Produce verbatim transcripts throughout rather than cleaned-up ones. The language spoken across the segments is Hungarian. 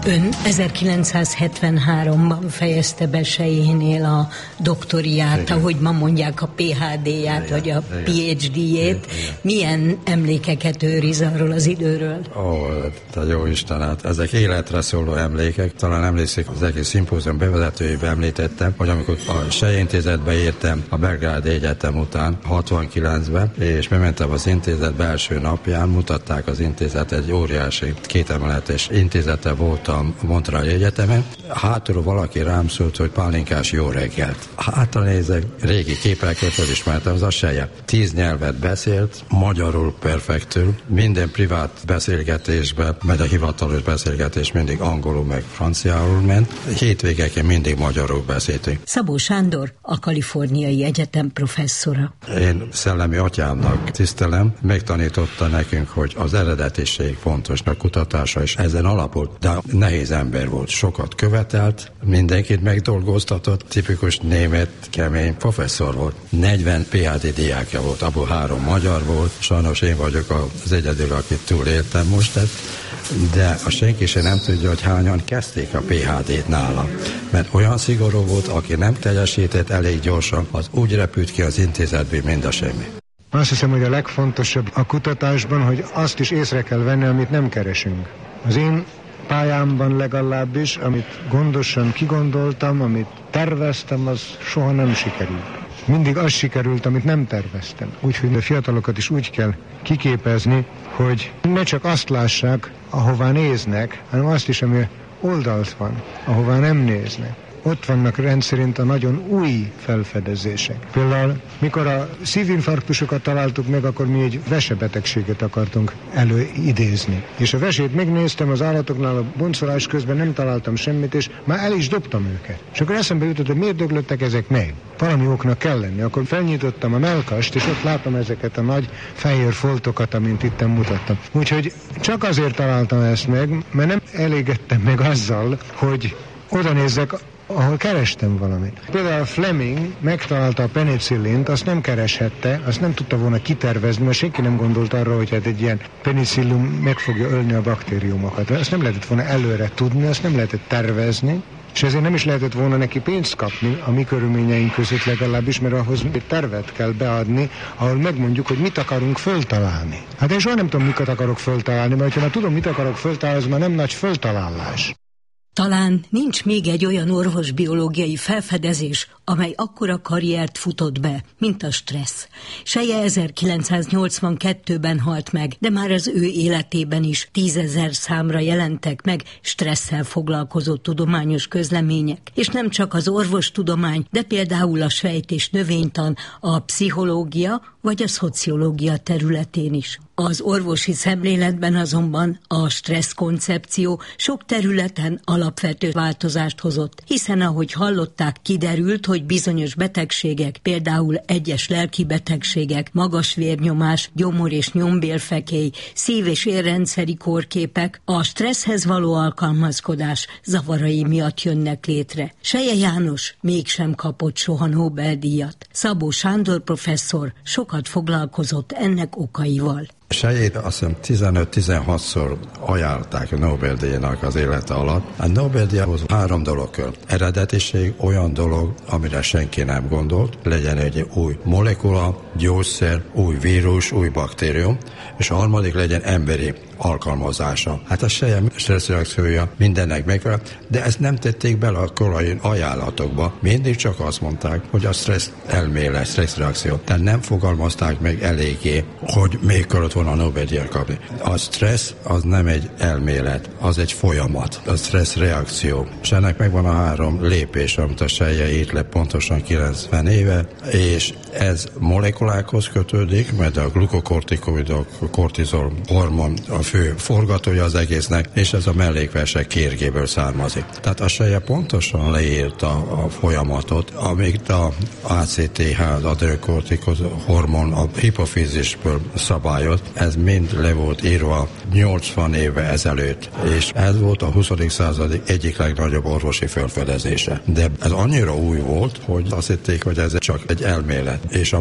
Ön ezerkilencszázhetvenháromban fejezte be Sejénél a doktoriát, igen, ahogy ma mondják a pé há dé-ját, igen, vagy a igen, pé há dé-jét. Milyen emlékeket őriz arról az időről? Ó, te jó Isten, hát ezek életre szóló emlékek. Talán emlékszik, az egész szimpózium bevezetőjében említettem, hogy amikor a Sej Intézetbe értem a Belgrádi Egyetem után, hatvankilencben, és bementem az intézetbe első napján, mutatták az intézet, egy óriási kétemeletes intézete volt a Montreali Egyetemen. Hátul valaki rám szólt, hogy Pálinkás, jó reggelt. Hátra nézek, régi képekről felismertem, az a Seje. Tíz nyelvet beszélt, magyarul perfektül, minden privát beszélgetésben, mert a hivatalos beszélgetés mindig angolul meg franciául ment. Hétvégeken mindig magyarul beszéltünk. Szabó Sándor, a Kaliforniai Egyetem professzora. Én szellemi atyámnak tisztelem, megtanította nekünk, hogy az eredetiség fontos, a kutatása is ezen alapult, de nehéz ember volt, sokat követelt, mindenkit megdolgoztatott, tipikus német, kemény professzor volt. negyven pé há dé diákja volt, abból három magyar volt, sajnos én vagyok az egyedül, akit túléltem most, de a senki sem nem tudja, hogy hányan kezdték a pé há dét nála. Mert olyan szigorú volt, aki nem teljesített elég gyorsan, az úgy repült ki az intézetből, mint a semmi. Azt hiszem, hogy a legfontosabb a kutatásban, hogy azt is észre kell venni, amit nem keresünk. Az én pályámban legalábbis, amit gondosan kigondoltam, amit terveztem, az soha nem sikerült. Mindig az sikerült, amit nem terveztem. Úgyhogy a fiatalokat is úgy kell kiképezni, hogy ne csak azt lássák, ahová néznek, hanem azt is, ami oldalt van, ahová nem néznek. Ott vannak rendszerint a nagyon új felfedezések. Például, mikor a szívinfarktusokat találtuk meg, akkor mi egy vesebetegséget akartunk előidézni. És a vesét megnéztem az állatoknál, a boncolás közben nem találtam semmit, és már el is dobtam őket. És akkor eszembe jutott, hogy miért döglöttek ezek meg? Valami oknak kell lenni. Akkor felnyitottam a mellkast, és ott látom ezeket a nagy fehér foltokat, amint itten mutattam. Úgyhogy csak azért találtam ezt meg, mert nem elégedtem meg azzal, hogy oda nézzek, ahol kerestem valamit. Például a Fleming megtalálta a penicillint, azt nem kereshette, azt nem tudta volna kitervezni, mert senki nem gondolt arra, hogy hát egy ilyen penicillum meg fogja ölni a baktériumokat. Azt nem lehetett volna előre tudni, azt nem lehetett tervezni, és ezért nem is lehetett volna neki pénzt kapni a mi körülményeink között legalábbis, mert ahhoz egy tervet kell beadni, ahol megmondjuk, hogy mit akarunk föltalálni. Hát én soha nem tudom, miket akarok föltalálni, mert ha már tudom, mit akarok föltalálni, az már nem nagy föltalálás. Talán nincs még egy olyan orvosbiológiai felfedezés, amely akkora karriert futott be, mint a stressz. Seje ezerkilencszáznyolcvankettőben halt meg, de már az ő életében is tízezer számra jelentek meg stresszel foglalkozó tudományos közlemények. És nem csak az orvostudomány, de például a sejt- és növénytan, a pszichológia vagy a szociológia területén is. Az orvosi szemléletben azonban a stressz koncepció sok területen alapvető változást hozott, hiszen ahogy hallották, kiderült, hogy bizonyos betegségek, például egyes lelki betegségek, magas vérnyomás, gyomor- és nyombélfekély, szív- és érrendszeri kórképek a stresszhez való alkalmazkodás zavarai miatt jönnek létre. Seje János mégsem kapott soha Nobel-díjat. Szabó Sándor professzor sokat foglalkozott ennek okaival. Sejét azt hiszem tizenöt-tizenhatszor ajánlották a Nobel-díjnak az élete alatt. A Nobel-díjhoz három dolog kell. Eredetiség olyan dolog, amire senki nem gondolt, legyen egy új molekula, gyógyszer, új vírus, új baktérium, és a harmadik legyen emberi alkalmazása. Hát a Seje stresszreakciója mindennek megfelel, de ezt nem tették bele a korai ajánlatokba. Mindig csak azt mondták, hogy a stressz elmélet, stresszreakció. Tehát nem fogalmazták meg eléggé, hogy még kellett volna a Nobel-díjat kapni. A stressz az nem egy elmélet, az egy folyamat. A stresszreakció. És ennek megvan a három lépés, amit a Seje írt le pontosan kilencven éve, és ez molekulákhoz kötődik, mert a glukokortikoidok, a kortizol hormon a fő forgatója az egésznek, és ez a mellékversek kérgéből származik. Tehát a Seje pontosan leírta a folyamatot, amit a á cé té há, az adrenokortikus hormon a hipofízisből szabályoz, ez mind le volt írva nyolcvan éve ezelőtt, és ez volt a huszadik század egyik legnagyobb orvosi felfedezése. De ez annyira új volt, hogy azt hitték, hogy ez csak egy elmélet. És a másik,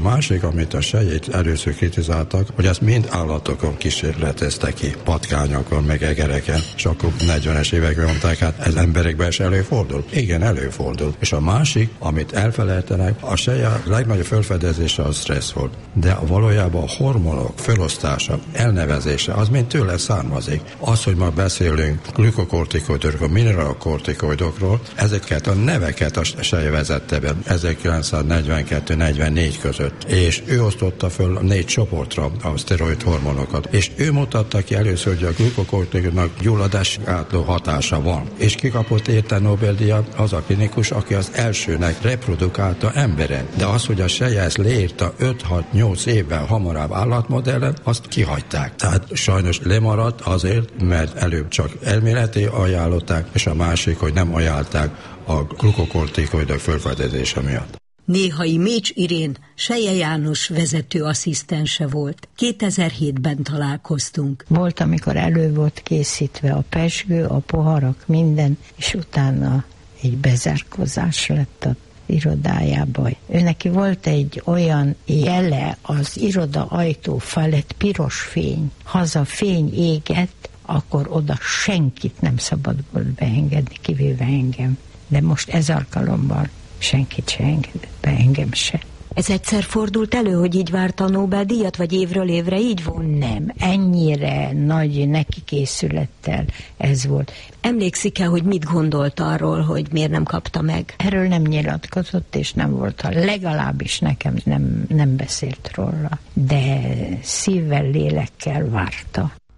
amit a sejét először kritizáltak, hogy ezt mind állatokon kísérleteztek ki, patkányokon, meg egereken, és akkor negyvenes években mondták, hát ez emberekben is előfordul. Igen, előfordul. És a másik, amit elfelejtenek, a seje legnagyobb felfedezése a stressz volt. De valójában a hormonok felosztása, elnevezése, az mind tőle származik. Az, hogy ma beszélünk glükokortikoidokról, mineralokortikoidokról, ezeket a neveket a seje vezette be ezerkilencszáznegyvenkettő negyvennégy között. És ő osztotta föl négy csoportra a szteroid hormonokat. És ő mutatta ki először, hogy a glükokortikoidnak gyulladás átló hatása van. És kikapott érte Nobel-díjat az a klinikus, aki az elsőnek reprodukálta emberen. De az, hogy a seje ezt leírta öt-hat-nyolc évvel hamarabb állatmodellen, azt kihagyták. Tehát sajnos lemaradt azért, mert előbb csak elméleti ajánlották, és a másik, hogy nem ajánlták a glukokortikoidok felfedezése miatt. Néhai Mécs Irén Selye János vezető asszisztense volt. kétezer-hétben találkoztunk. Volt, amikor elő volt készítve a pezsgő, a poharak, minden, és utána egy bezárkózás lett a irodájába. Ő neki volt egy olyan jele az iroda ajtó felett, piros fény. Ha az a fény égett, akkor oda senkit nem szabad volt beengedni, kivéve engem. De most ez alkalommal senkit se engedett be, engem se. Ez egyszer fordult elő, hogy így várta a Nobel-díjat, vagy évről évre így volt? Nem, ennyire nagy nekikészülettel ez volt. Emlékszik-e, hogy mit gondolt arról, hogy miért nem kapta meg? Erről nem nyilatkozott, és nem volt, legalábbis nekem nem, nem beszélt róla. De szívvel, lélekkel várta.